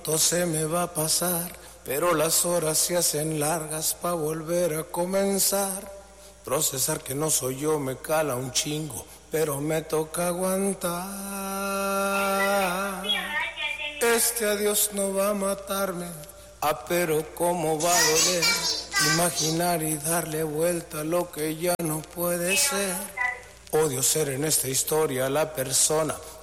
todo se me va a pasar, pero las horas se hacen largas pa' volver a comenzar. Procesar que no soy yo me cala un chingo, pero me toca aguantar. Este adiós no va a matarme, pero cómo va a doler. Imaginar y darle vuelta a lo que ya no puede ser. Odio ser en esta historia la persona